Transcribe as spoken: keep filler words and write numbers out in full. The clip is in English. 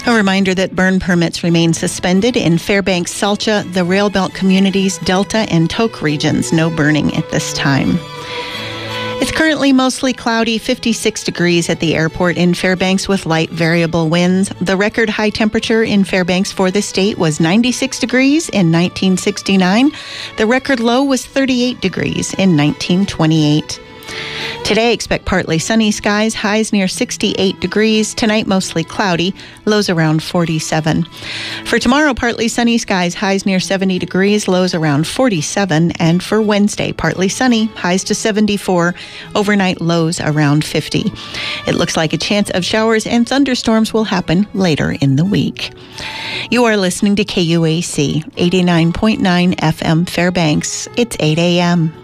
A reminder that burn permits remain suspended in Fairbanks, Salcha, the Railbelt communities, Delta, and Tok regions. No burning at this time. It's currently mostly cloudy, fifty-six degrees at the airport in Fairbanks with light variable winds. The record high temperature in Fairbanks for the state was ninety-six degrees in nineteen sixty-nine. The record low was thirty-eight degrees in nineteen twenty-eight. Today, expect partly sunny skies, highs near sixty-eight degrees. Tonight, mostly cloudy, lows around forty-seven. For tomorrow, partly sunny skies, highs near seventy degrees, lows around forty-seven. And for Wednesday, partly sunny, highs to seventy-four, overnight lows around fifty. It looks like a chance of showers and thunderstorms will happen later in the week. You are listening to K U A C, eighty-nine point nine F M Fairbanks. It's eight a.m.